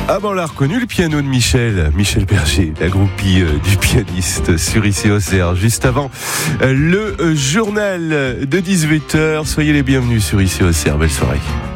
Ah ben on l'a reconnu, le piano de Michel Berger, la groupie du pianiste sur ICI Auxerre. Juste avant le journal de 18h, soyez les bienvenus sur ICI Auxerre, belle soirée.